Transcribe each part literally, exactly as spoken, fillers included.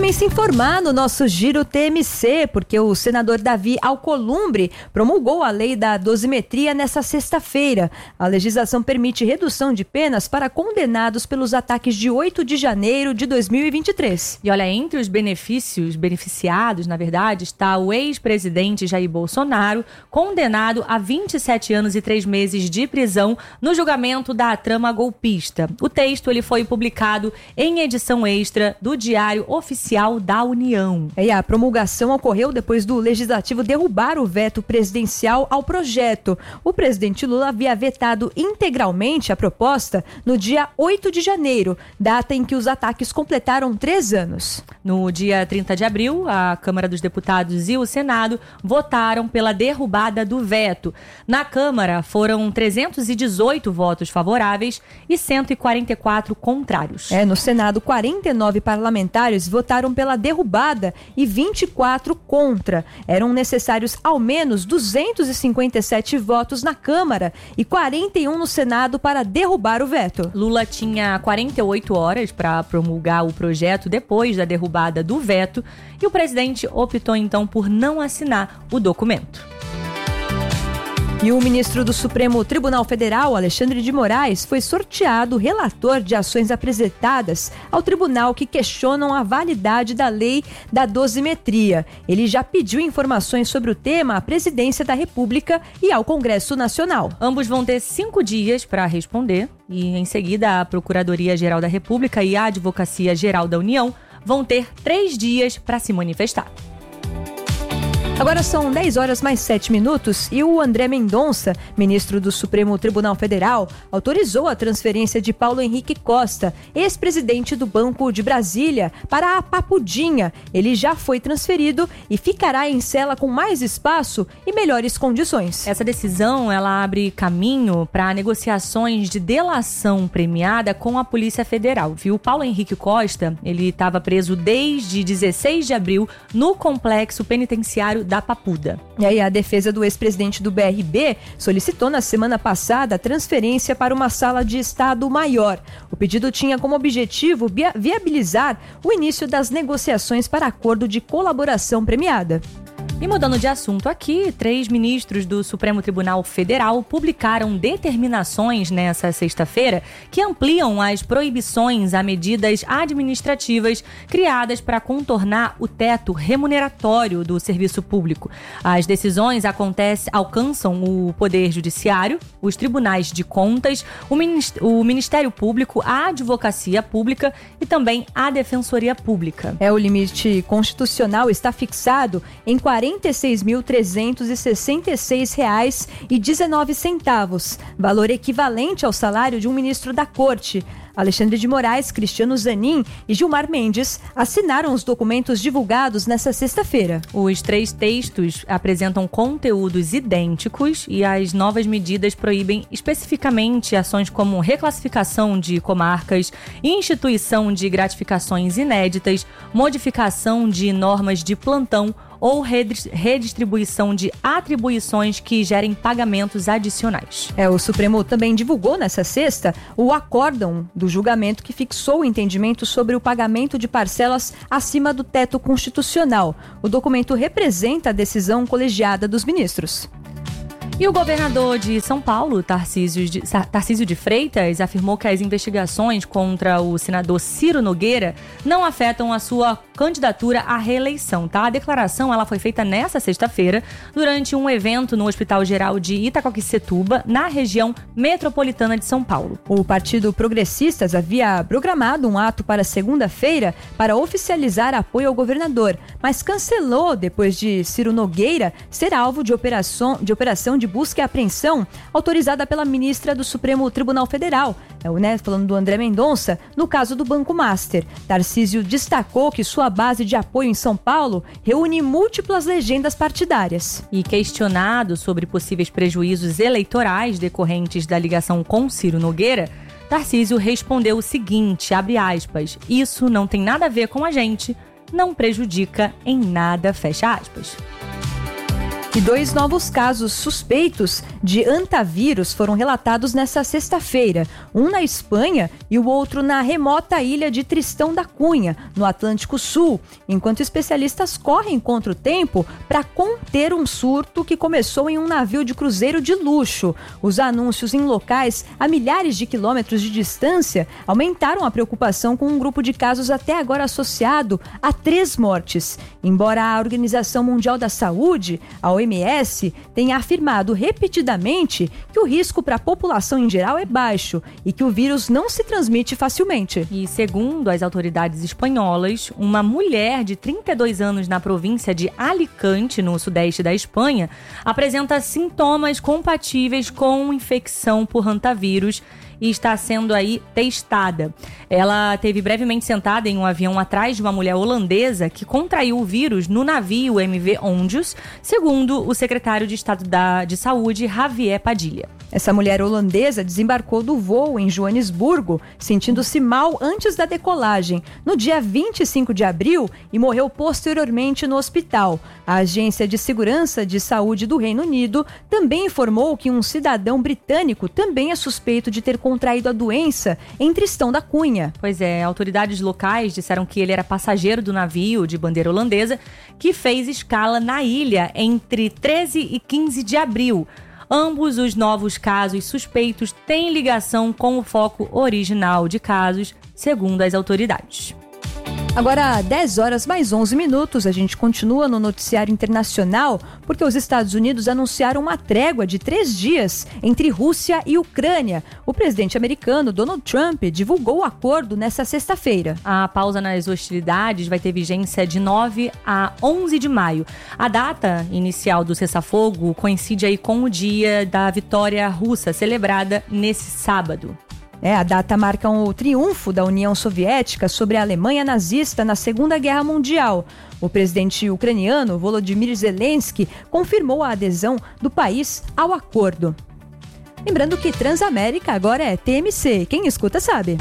também se informar no nosso Giro T M C, porque o senador Davi Alcolumbre promulgou a lei da dosimetria nesta sexta-feira. A legislação permite redução de penas para condenados pelos ataques de oito de janeiro de dois mil e vinte e três. E olha, entre os benefícios, beneficiados, na verdade, está o ex-presidente Jair Bolsonaro, condenado a vinte e sete anos e três meses de prisão no julgamento da trama golpista. O texto ele foi publicado em edição extra do Diário Oficial da União. E a promulgação ocorreu depois do Legislativo derrubar o veto presidencial ao projeto. O presidente Lula havia vetado integralmente a proposta no dia oito de janeiro, data em que os ataques completaram três anos. No dia trinta de abril, a Câmara dos Deputados e o Senado votaram pela derrubada do veto. Na Câmara foram trezentos e dezoito votos favoráveis e cento e quarenta e quatro contrários. É, no Senado, quarenta e nove parlamentares votaram pela derrubada e vinte e quatro contra. Eram necessários ao menos duzentos e cinquenta e sete votos na Câmara e quarenta e um no Senado para derrubar o veto. Lula tinha quarenta e oito horas para promulgar o projeto depois da derrubada do veto e o presidente optou então por não assinar o documento. E o ministro do Supremo Tribunal Federal, Alexandre de Moraes, foi sorteado relator de ações apresentadas ao tribunal que questionam a validade da lei da dosimetria. Ele já pediu informações sobre o tema à Presidência da República e ao Congresso Nacional. Ambos vão ter cinco dias para responder e, em seguida, a Procuradoria-Geral da República e a Advocacia-Geral da União vão ter três dias para se manifestar. Agora são dez horas mais sete minutos e o André Mendonça, ministro do Supremo Tribunal Federal, autorizou a transferência de Paulo Henrique Costa, ex-presidente do Banco de Brasília, para a Papudinha. Ele já foi transferido e ficará em cela com mais espaço e melhores condições. Essa decisão ela abre caminho para negociações de delação premiada com a Polícia Federal. Viu? Paulo Henrique Costa, ele estava preso desde dezesseis de abril no complexo penitenciário da Papuda. E aí a defesa do ex-presidente do B R B solicitou na semana passada a transferência para uma sala de estado maior. O pedido tinha como objetivo viabilizar o início das negociações para acordo de colaboração premiada. E mudando de assunto aqui, três ministros do Supremo Tribunal Federal publicaram determinações nessa sexta-feira que ampliam as proibições a medidas administrativas criadas para contornar o teto remuneratório do serviço público. As decisões acontecem, alcançam o Poder Judiciário, os Tribunais de Contas, o Ministério Público, a Advocacia Pública e também a Defensoria Pública. É, o limite constitucional está fixado em quarenta e seis mil trezentos e sessenta e seis reais e dezenove centavos, valor equivalente ao salário de um ministro da Corte. Alexandre de Moraes, Cristiano Zanin e Gilmar Mendes assinaram os documentos divulgados nesta sexta-feira. Os três textos apresentam conteúdos idênticos e as novas medidas proíbem especificamente ações como reclassificação de comarcas, instituição de gratificações inéditas, modificação de normas de plantão ou redistribuição de atribuições que gerem pagamentos adicionais. É, o Supremo também divulgou nessa sexta o acórdão do julgamento que fixou o entendimento sobre o pagamento de parcelas acima do teto constitucional. O documento representa a decisão colegiada dos ministros. E o governador de São Paulo, Tarcísio de, Tarcísio de Freitas, afirmou que as investigações contra o senador Ciro Nogueira não afetam a sua candidatura à reeleição, tá? A declaração ela foi feita nesta sexta-feira durante um evento no Hospital Geral de Itacoaquecetuba, na região metropolitana de São Paulo. O Partido Progressistas havia programado um ato para segunda-feira para oficializar apoio ao governador, mas cancelou depois de Ciro Nogueira ser alvo de operação de, operação de busca e apreensão autorizada pela ministra do Supremo Tribunal Federal, né, falando do André Mendonça, no caso do Banco Master. Tarcísio destacou que sua base de apoio em São Paulo reúne múltiplas legendas partidárias. E questionado sobre possíveis prejuízos eleitorais decorrentes da ligação com Ciro Nogueira, Tarcísio respondeu o seguinte, abre aspas, isso não tem nada a ver com a gente, não prejudica em nada, fecha aspas. E dois novos casos suspeitos de hantavírus foram relatados nesta sexta-feira. Um na Espanha e o outro na remota ilha de Tristão da Cunha, no Atlântico Sul, enquanto especialistas correm contra o tempo para conter um surto que começou em um navio de cruzeiro de luxo. Os anúncios em locais a milhares de quilômetros de distância aumentaram a preocupação com um grupo de casos até agora associado a três mortes. Embora a Organização Mundial da Saúde, a O M S, tenha afirmado repetidamente que o risco para a população em geral é baixo e que o vírus não se transmite facilmente. E segundo as autoridades espanholas, uma mulher de trinta e dois anos na província de Alicante, no sudeste da Espanha, apresenta sintomas compatíveis com infecção por hantavírus e está sendo aí testada. Ela esteve brevemente sentada em um avião atrás de uma mulher holandesa que contraiu o vírus no navio M V Ondius, segundo o secretário de Estado da, de Saúde, Javier Padilha. Essa mulher holandesa desembarcou do voo em Joanesburgo, sentindo-se mal antes da decolagem, no dia vinte e cinco de abril, e morreu posteriormente no hospital. A Agência de Segurança de Saúde do Reino Unido também informou que um cidadão britânico também é suspeito de ter contraído a doença em Tristão da Cunha. Pois é, autoridades locais disseram que ele era passageiro do navio de bandeira holandesa que fez escala na ilha entre treze e quinze de abril. Ambos os novos casos suspeitos têm ligação com o foco original de casos, segundo as autoridades. Agora, dez horas mais onze minutos, a gente continua no noticiário internacional porque os Estados Unidos anunciaram uma trégua de três dias entre Rússia e Ucrânia. O presidente americano Donald Trump divulgou o acordo nesta sexta-feira. A pausa nas hostilidades vai ter vigência de nove a onze de maio. A data inicial do cessar-fogo coincide aí com o dia da vitória russa, celebrada nesse sábado. É, a data marca o triunfo da União Soviética sobre a Alemanha nazista na Segunda Guerra Mundial. O presidente ucraniano Volodymyr Zelensky confirmou a adesão do país ao acordo. Lembrando que Transamérica agora é T M C. Quem escuta sabe.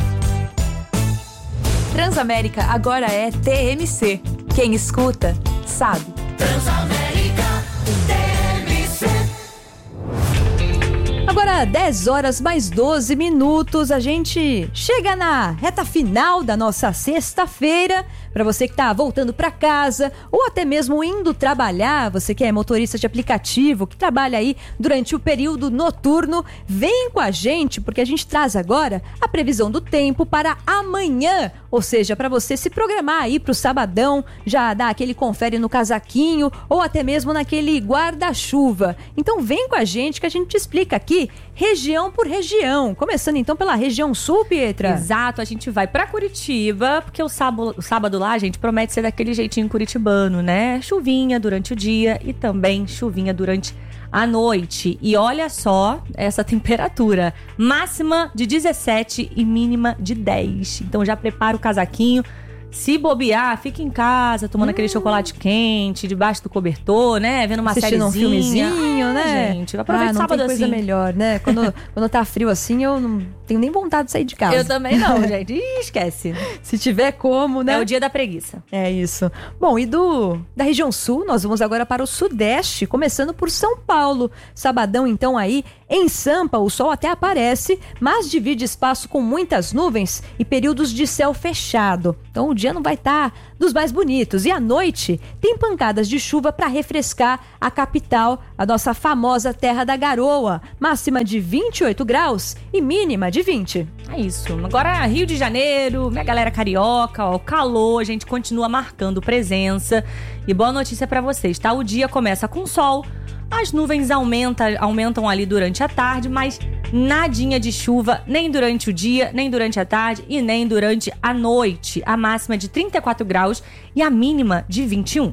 Transamérica agora é T M C. Quem escuta sabe. Transamérica T M C. Agora, dez horas mais doze minutos, a gente chega na reta final da nossa sexta-feira. Para você que está voltando para casa ou até mesmo indo trabalhar, você que é motorista de aplicativo, que trabalha aí durante o período noturno, vem com a gente porque a gente traz agora a previsão do tempo para amanhã. Ou seja, para você se programar aí para o sabadão, já dar aquele confere no casaquinho ou até mesmo naquele guarda-chuva. Então vem com a gente que a gente te explica aqui região por região. Começando então pela região sul, Pietra. Exato, a gente vai para Curitiba, porque o sábado, o sábado lá, gente, promete ser daquele jeitinho curitibano, né? Chuvinha durante o dia e também chuvinha durante a noite. E olha só essa temperatura, máxima de dezessete e mínima de dez. Então já prepara o casaquinho. Se bobear, fica em casa, tomando hum. aquele chocolate quente, debaixo do cobertor, né? Vendo uma Assistindo sériezinha. um filmezinho, ah, né? Gente, aproveita ah, o não sábado tem coisa assim. melhor, né? Quando, quando tá frio assim, eu não tenho nem vontade de sair de casa. Eu também não, gente. Ih, esquece. Se tiver como, né? É o dia da preguiça. É isso. Bom, e do da região sul, nós vamos agora para o sudeste, começando por São Paulo. Sabadão, então, aí em Sampa, o sol até aparece, mas divide espaço com muitas nuvens e períodos de céu fechado. Então o dia não vai estar dos mais bonitos. E à noite tem pancadas de chuva para refrescar a capital, a nossa famosa terra da garoa. Máxima de vinte e oito graus e mínima de vinte. É isso. Agora Rio de Janeiro, minha galera carioca, ó, o calor, a gente continua marcando presença. E boa notícia para vocês, tá? O dia começa com sol. As nuvens aumentam, aumentam ali durante a tarde, mas nadinha de chuva, nem durante o dia, nem durante a tarde e nem durante a noite. A máxima é de trinta e quatro graus e a mínima de vinte e um.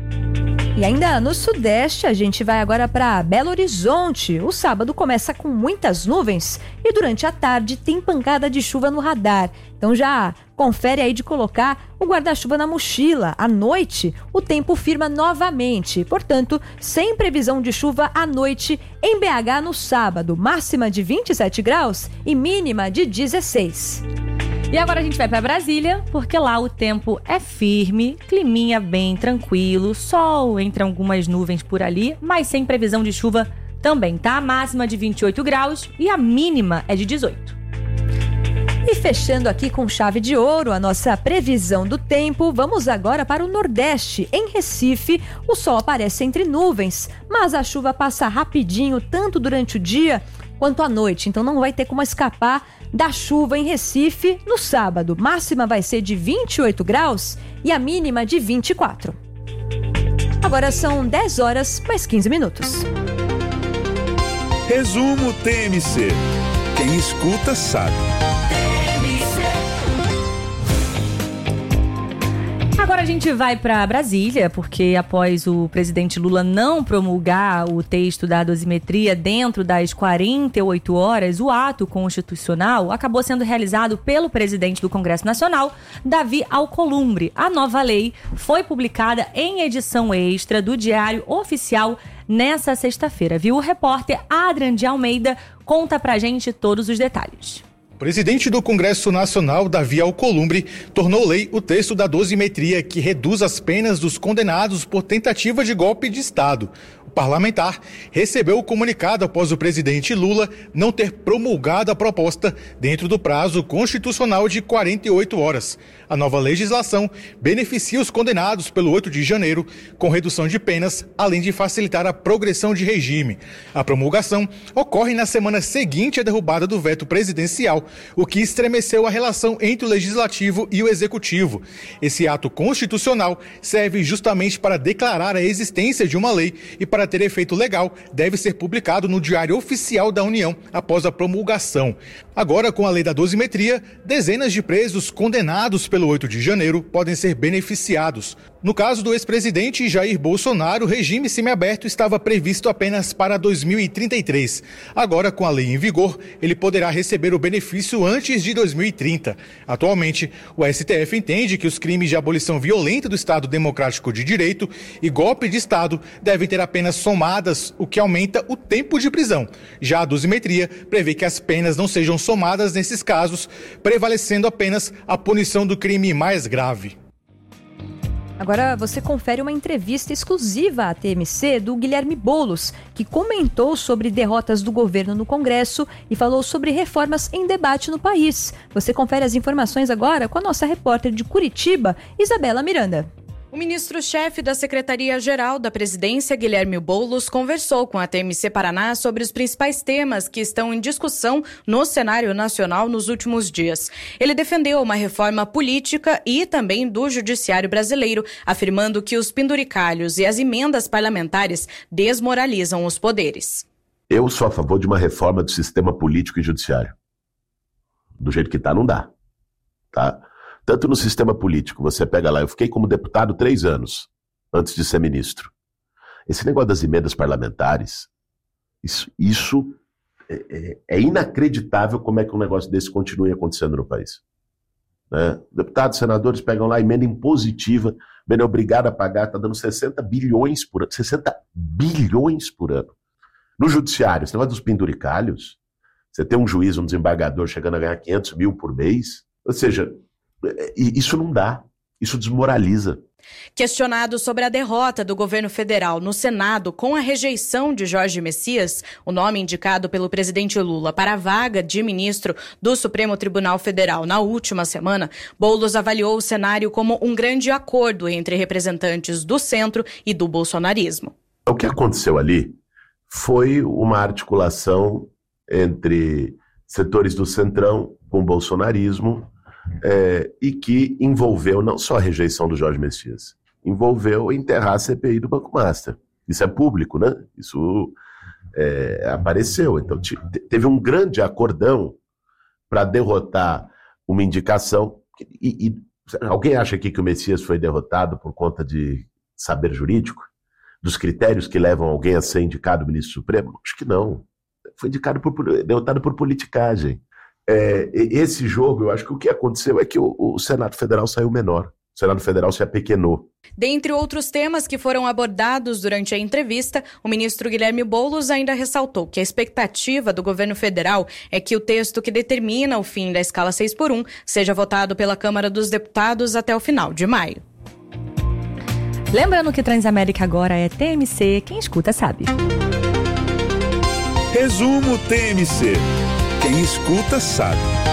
E ainda no sudeste, a gente vai agora para Belo Horizonte. O sábado começa com muitas nuvens e durante a tarde tem pancada de chuva no radar. Então já confere aí de colocar o guarda-chuva na mochila. À noite, o tempo firma novamente. Portanto, sem previsão de chuva à noite em B H no sábado. Máxima de vinte e sete graus e mínima de dezesseis. E agora a gente vai para Brasília, porque lá o tempo é firme, climinha bem tranquilo, sol entre algumas nuvens por ali, mas sem previsão de chuva também, tá? A máxima de vinte e oito graus e a mínima é de dezoito. E fechando aqui com chave de ouro a nossa previsão do tempo, vamos agora para o Nordeste. Em Recife, o sol aparece entre nuvens, mas a chuva passa rapidinho, tanto durante o dia quanto à noite. Então não vai ter como escapar da chuva em Recife no sábado. Máxima vai ser de vinte e oito graus e a mínima de vinte e quatro. Agora são dez horas mais quinze minutos. Resumo T M C. Quem escuta sabe. Agora a gente vai para Brasília, porque após o presidente Lula não promulgar o texto da dosimetria dentro das quarenta e oito horas, o ato constitucional acabou sendo realizado pelo presidente do Congresso Nacional, Davi Alcolumbre. A nova lei foi publicada em edição extra do Diário Oficial nessa sexta-feira, viu? O repórter Adrian de Almeida conta pra gente todos os detalhes. O presidente do Congresso Nacional, Davi Alcolumbre, tornou lei o texto da dosimetria que reduz as penas dos condenados por tentativa de golpe de Estado. O parlamentar recebeu o comunicado após o presidente Lula não ter promulgado a proposta dentro do prazo constitucional de quarenta e oito horas. A nova legislação beneficia os condenados pelo oito de janeiro com redução de penas, além de facilitar a progressão de regime. A promulgação ocorre na semana seguinte à derrubada do veto presidencial, o que estremeceu a relação entre o Legislativo e o Executivo. Esse ato constitucional serve justamente para declarar a existência de uma lei e para ter efeito legal, deve ser publicado no Diário Oficial da União após a promulgação. Agora, com a lei da dosimetria, dezenas de presos condenados pelo oito de janeiro podem ser beneficiados. No caso do ex-presidente Jair Bolsonaro, o regime semiaberto estava previsto apenas para dois mil e trinta e três. Agora, com a lei em vigor, ele poderá receber o benefício antes de dois mil e trinta. Atualmente, o S T F entende que os crimes de abolição violenta do Estado Democrático de Direito e golpe de Estado devem ter apenas somadas, o que aumenta o tempo de prisão. Já a dosimetria prevê que as penas não sejam somadas nesses casos, prevalecendo apenas a punição do crime mais grave. Agora você confere uma entrevista exclusiva à T M C do Guilherme Boulos, que comentou sobre derrotas do governo no Congresso e falou sobre reformas em debate no país. Você confere as informações agora com a nossa repórter de Curitiba, Isabela Miranda. O ministro-chefe da Secretaria-Geral da Presidência, Guilherme Boulos, conversou com a T M C Paraná sobre os principais temas que estão em discussão no cenário nacional nos últimos dias. Ele defendeu uma reforma política e também do judiciário brasileiro, afirmando que os penduricalhos e as emendas parlamentares desmoralizam os poderes. Eu sou a favor de uma reforma do sistema político e judiciário. Do jeito que está, não dá. Tá? Tanto no sistema político, você pega lá, eu fiquei como deputado três anos, antes de ser ministro. Esse negócio das emendas parlamentares, isso, isso é, é, é inacreditável como é que um negócio desse continue acontecendo no país. Né? Deputados, senadores pegam lá emenda impositiva, bem, é obrigado a pagar, está dando sessenta bilhões por ano. sessenta bilhões por ano. No judiciário, esse negócio dos penduricalhos, você tem um juiz, um desembargador chegando a ganhar quinhentos mil por mês, ou seja, isso não dá, isso desmoraliza. Questionado sobre a derrota do governo federal no Senado com a rejeição de Jorge Messias, o nome indicado pelo presidente Lula para a vaga de ministro do Supremo Tribunal Federal na última semana, Boulos avaliou o cenário como um grande acordo entre representantes do centro e do bolsonarismo. O que aconteceu ali foi uma articulação entre setores do centrão com o bolsonarismo, É, e que envolveu não só a rejeição do Jorge Messias, envolveu enterrar a C P I do Banco Master. Isso é público, né? Isso é, apareceu. Então te, teve um grande acordão para derrotar uma indicação. E, e alguém acha aqui que o Messias foi derrotado por conta de saber jurídico? Dos critérios que levam alguém a ser indicado ministro supremo? Acho que não. Foi indicado por, derrotado por politicagem. É, esse jogo, eu acho que o que aconteceu é que o, o Senado Federal saiu menor. Senado Federal se apequenou. Dentre outros temas que foram abordados durante a entrevista, o ministro Guilherme Boulos ainda ressaltou que a expectativa do governo federal é que o texto que determina o fim da escala seis por um seja votado pela Câmara dos Deputados até o final de maio. Lembrando que Transamérica agora é T M C, quem escuta sabe. Resumo T M C. Quem escuta sabe.